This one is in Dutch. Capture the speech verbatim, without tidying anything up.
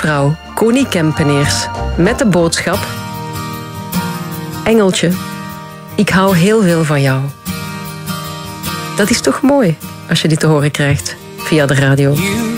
gastvrouw Connie Kempeneers met de boodschap: Engeltje, ik hou heel veel van jou. Dat is toch mooi als je dit te horen krijgt via de radio.